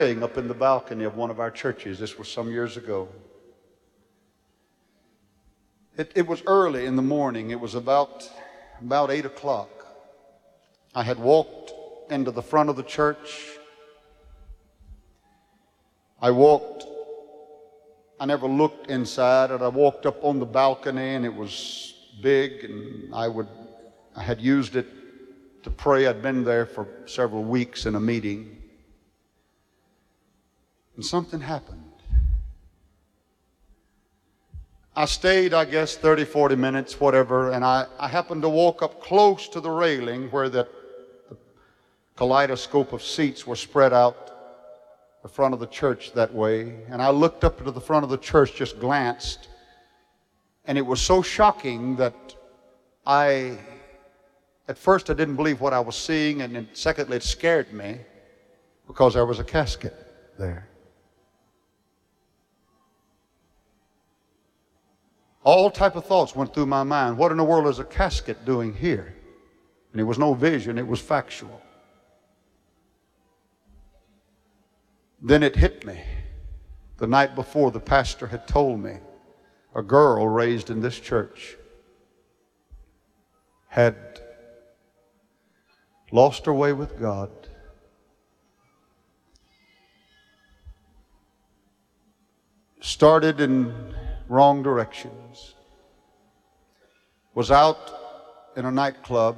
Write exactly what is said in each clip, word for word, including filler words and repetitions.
Up in the balcony of one of our churches. This was some years ago. It, it was early in the morning. It was about, about eight o'clock. I had walked into the front of the church. I walked, I never looked inside, and I walked up on the balcony, and it was big, and I would, I had used it to pray. I'd been there for several weeks in a meeting. And something happened. I stayed, I guess, thirty, forty minutes, whatever, and I, I happened to walk up close to the railing where the, the kaleidoscope of seats were spread out the front of the church that way. And I looked up into the front of the church, just glanced, and it was so shocking that I, at first I didn't believe what I was seeing, and then secondly it scared me because there was a casket there. All type of thoughts went through my mind. What in the world is a casket doing here? And it was no vision, it was factual. Then it hit me. The night before, the pastor had told me a girl raised in this church had lost her way with God, started in wrong directions, was out in a nightclub,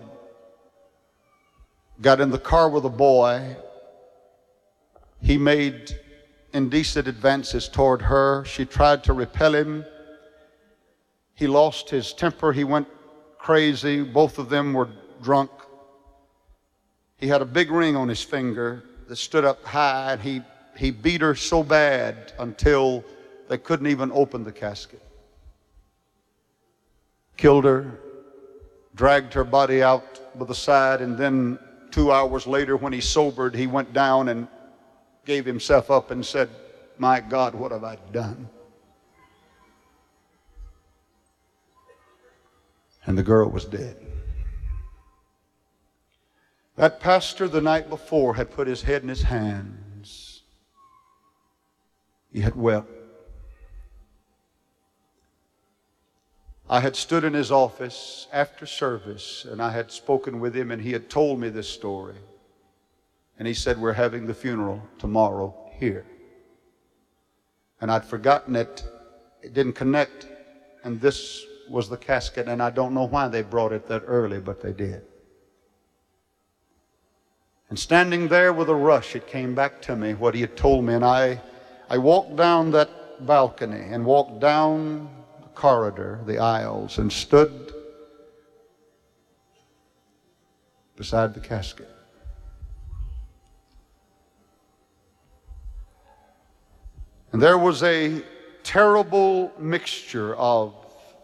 got in the car with a boy. He made indecent advances toward her. She tried to repel him. He lost his temper. He went crazy. Both of them were drunk. He had a big ring on his finger that stood up high, and he, he beat her so bad until they couldn't even open the casket. Killed her, dragged her body out by the side, and then two hours later when he sobered, he went down and gave himself up and said, "My God, what have I done?" And the girl was dead. That pastor the night before had put his head in his hands. He had wept. I had stood in his office after service, and I had spoken with him, and he had told me this story. And he said, "We're having the funeral tomorrow here." And I'd forgotten it. It didn't connect. And this was the casket, and I don't know why they brought it that early, but they did. And standing there with a rush, it came back to me what he had told me. And I, I walked down that balcony and walked down the corridor, the aisles, and stood beside the casket. And there was a terrible mixture of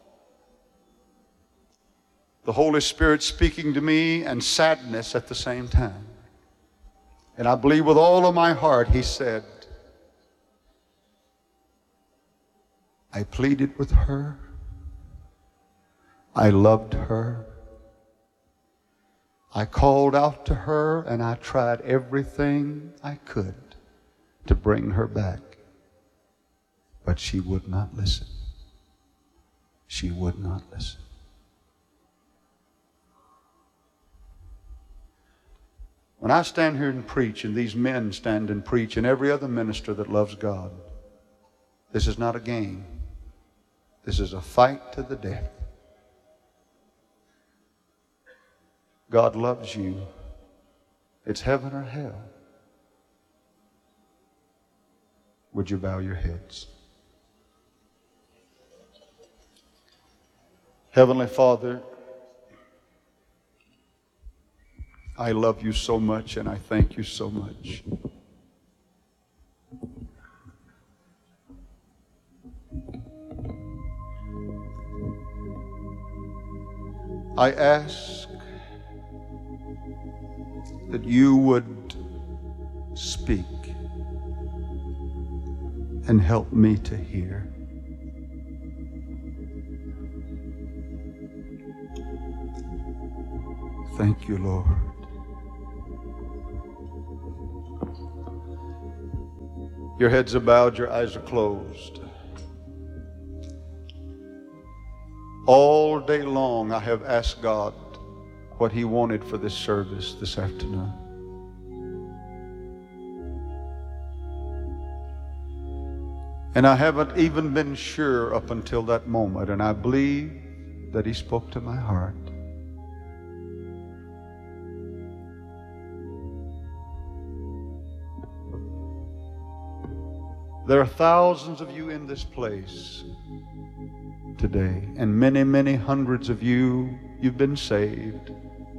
the Holy Spirit speaking to me and sadness at the same time. And I believe with all of my heart, he said, "I pleaded with her. I loved her. I called out to her, and I tried everything I could to bring her back. But she would not listen. She would not listen." When I stand here and preach, and these men stand and preach, and every other minister that loves God, this is not a game. This is a fight to the death. God loves you. It's heaven or hell. Would you bow your heads? Heavenly Father, I love you so much, and I thank you so much. I ask that you would speak and help me to hear. Thank you, Lord. Your heads are bowed, your eyes are closed. All day long I have asked God what He wanted for this service this afternoon. And I haven't even been sure up until that moment, and I believe that He spoke to my heart. There are thousands of you in this place today, and many, many hundreds of you, you've been saved.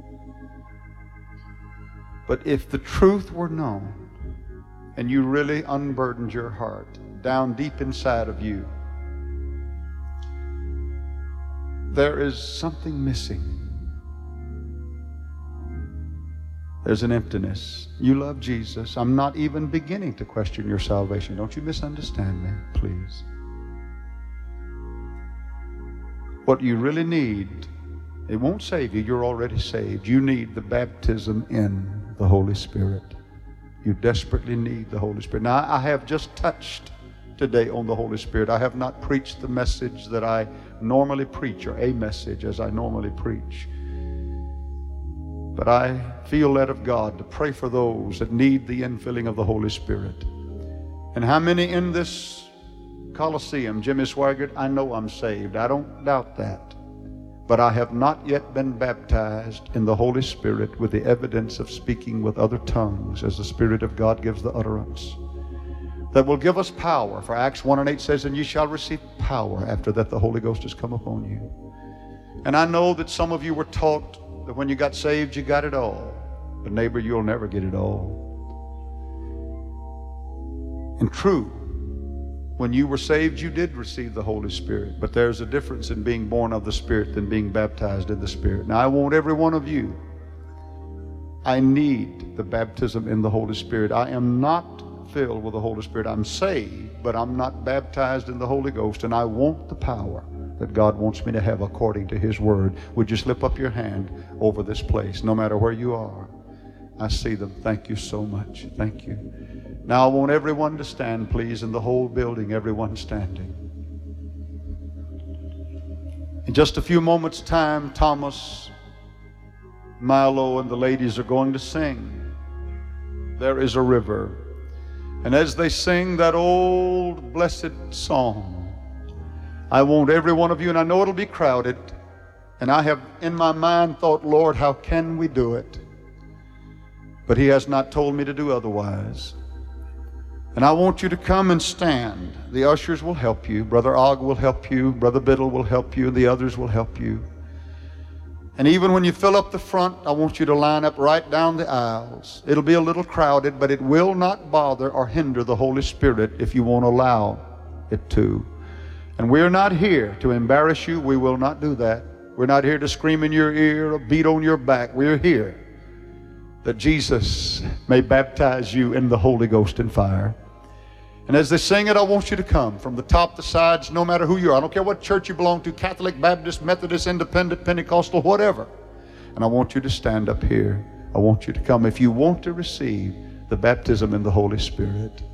But if the truth were known, and you really unburdened your heart down deep inside of you, there is something missing. There's an emptiness. You love Jesus. I'm not even beginning to question your salvation. Don't you misunderstand me, please. What you really need, it won't save you. You're already saved. You need the baptism in the Holy Spirit. You desperately need the Holy Spirit. Now, I have just touched today on the Holy Spirit. I have not preached the message that I normally preach, or a message as I normally preach. But I feel led of God to pray for those that need the infilling of the Holy Spirit. And how many in this Coliseum, Jimmy Swaggart, I know I'm saved. I don't doubt that. But I have not yet been baptized in the Holy Spirit with the evidence of speaking with other tongues as the Spirit of God gives the utterance. That will give us power. For Acts one and eight says, and ye shall receive power after that the Holy Ghost has come upon you. And I know that some of you were taught that when you got saved, you got it all. But neighbor, you'll never get it all. And true, when you were saved, you did receive the Holy Spirit. But there's a difference in being born of the Spirit than being baptized in the Spirit. Now, I want every one of you, I need the baptism in the Holy Spirit. I am not filled with the Holy Spirit. I'm saved, but I'm not baptized in the Holy Ghost. And I want the power that God wants me to have according to His Word. Would you slip up your hand over this place, no matter where you are? I see them. Thank you so much. Thank you. Now I want everyone to stand, please, in the whole building, everyone standing. In just a few moments' time, Thomas, Milo, and the ladies are going to sing, There is a River. And as they sing that old blessed song, I want every one of you, and I know it'll be crowded, and I have in my mind thought, Lord, how can we do it? But He has not told me to do otherwise. And I want you to come and stand. The ushers will help you. Brother Og will help you. Brother Biddle will help you. The others will help you. And even when you fill up the front, I want you to line up right down the aisles. It'll be a little crowded, but it will not bother or hinder the Holy Spirit if you won't allow it to. And we're not here to embarrass you. We will not do that. We're not here to scream in your ear or beat on your back. We're here that Jesus may baptize you in the Holy Ghost and fire. And as they sing it, I want you to come from the top, the sides, no matter who you are. I don't care what church you belong to, Catholic, Baptist, Methodist, Independent, Pentecostal, whatever. And I want you to stand up here. I want you to come if you want to receive the baptism in the Holy Spirit.